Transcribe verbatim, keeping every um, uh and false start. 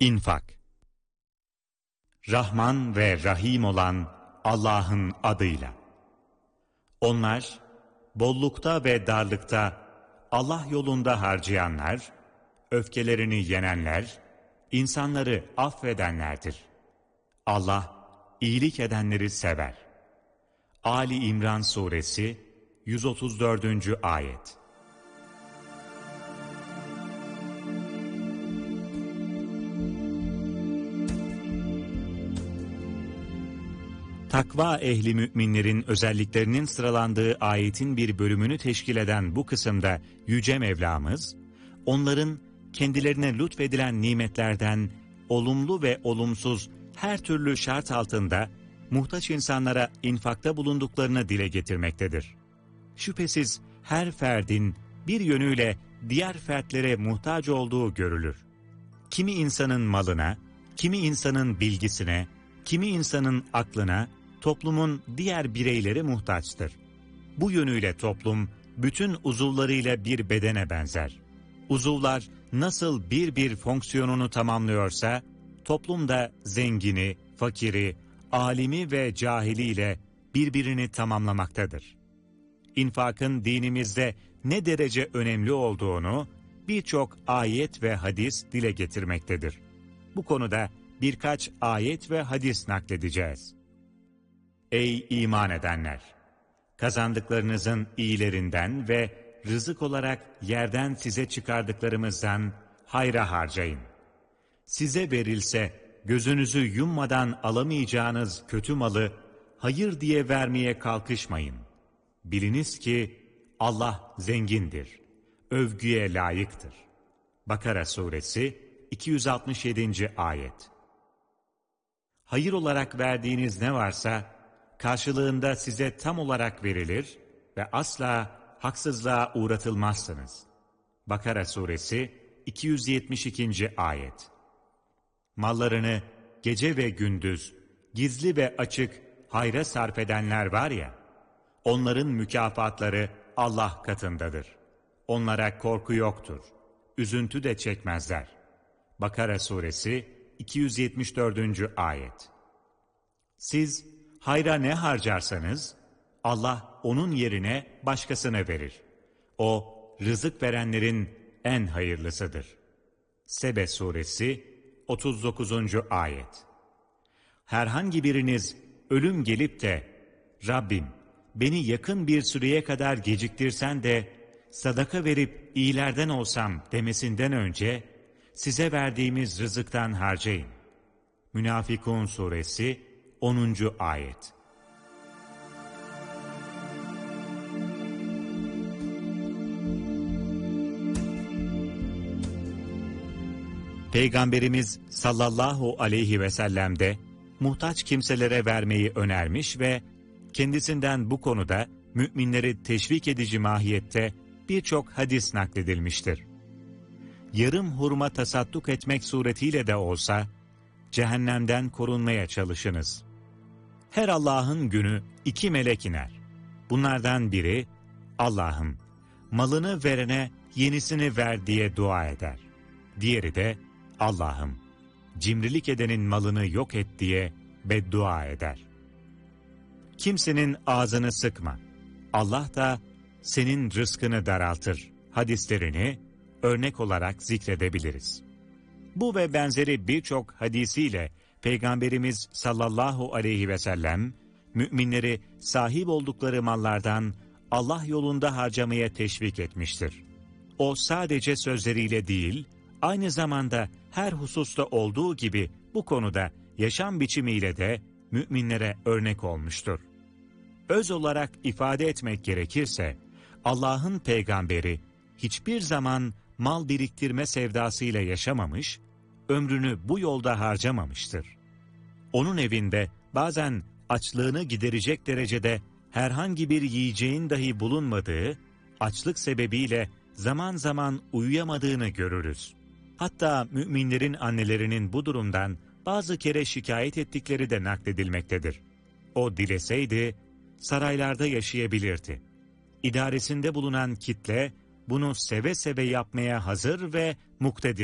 İnfak. Rahman ve Rahim olan Allah'ın adıyla. Onlar, bollukta ve darlıkta Allah yolunda harcayanlar, öfkelerini yenenler, insanları affedenlerdir. Allah, iyilik edenleri sever. Ali İmran Suresi yüz otuz dördüncü Ayet. Takva ehli müminlerin özelliklerinin sıralandığı ayetin bir bölümünü teşkil eden bu kısımda Yüce Mevlamız, onların kendilerine lütfedilen nimetlerden olumlu ve olumsuz her türlü şart altında muhtaç insanlara infakta bulunduklarını dile getirmektedir. Şüphesiz her ferdin bir yönüyle diğer fertlere muhtaç olduğu görülür. Kimi insanın malına, kimi insanın bilgisine, kimi insanın aklına, toplumun diğer bireyleri muhtaçtır. Bu yönüyle toplum, bütün uzuvlarıyla bir bedene benzer. Uzuvlar nasıl bir bir fonksiyonunu tamamlıyorsa, toplum da zengini, fakiri, alimi ve cahiliyle birbirini tamamlamaktadır. İnfakın dinimizde ne derece önemli olduğunu birçok ayet ve hadis dile getirmektedir. Bu konuda birkaç ayet ve hadis nakledeceğiz. Ey iman edenler! Kazandıklarınızın iyilerinden ve rızık olarak yerden size çıkardıklarımızdan hayra harcayın. Size verilse gözünüzü yummadan alamayacağınız kötü malı hayır diye vermeye kalkışmayın. Biliniz ki Allah zengindir, övgüye layıktır. Bakara Suresi iki yüz altmış yedinci Ayet. Hayır olarak verdiğiniz ne varsa karşılığında size tam olarak verilir ve asla haksızlığa uğratılmazsınız. Bakara Suresi iki yüz yetmiş ikinci Ayet. Mallarını gece ve gündüz, gizli ve açık hayra sarf edenler var ya, onların mükafatları Allah katındadır. Onlara korku yoktur, üzüntü de çekmezler. Bakara Suresi iki yüz yetmiş dördüncü Ayet. Siz hayra ne harcarsanız, Allah onun yerine başkasına verir. O, rızık verenlerin en hayırlısıdır. Sebe Suresi otuz dokuzuncu Ayet. Herhangi biriniz ölüm gelip de, Rabbim beni yakın bir süreye kadar geciktirsen de, sadaka verip iyilerden olsam demesinden önce, size verdiğimiz rızıktan harcayın. Münafikun Suresi onuncu Ayet. Peygamberimiz sallallahu aleyhi ve sellem de muhtaç kimselere vermeyi önermiş ve kendisinden bu konuda müminleri teşvik edici mahiyette birçok hadis nakledilmiştir. Yarım hurma tasadduk etmek suretiyle de olsa cehennemden korunmaya çalışınız. Her Allah'ın günü iki melek iner. Bunlardan biri, Allah'ım malını verene yenisini ver diye dua eder. Diğeri de, Allah'ım cimrilik edenin malını yok et diye beddua eder. Kimsenin ağzını sıkma. Allah da senin rızkını daraltır. Hadislerini örnek olarak zikredebiliriz. Bu ve benzeri birçok hadisiyle Peygamberimiz sallallahu aleyhi ve sellem, müminleri sahip oldukları mallardan Allah yolunda harcamaya teşvik etmiştir. O sadece sözleriyle değil, aynı zamanda her hususta olduğu gibi bu konuda yaşam biçimiyle de müminlere örnek olmuştur. Öz olarak ifade etmek gerekirse, Allah'ın peygamberi hiçbir zaman mal biriktirme sevdasıyla yaşamamış, ömrünü bu yolda harcamamıştır. Onun evinde bazen açlığını giderecek derecede herhangi bir yiyeceğin dahi bulunmadığı, açlık sebebiyle zaman zaman uyuyamadığını görürüz. Hatta müminlerin annelerinin bu durumdan bazı kere şikayet ettikleri de nakledilmektedir. O dileseydi, saraylarda yaşayabilirdi. İdaresinde bulunan kitle, bunu seve seve yapmaya hazır ve muktedir.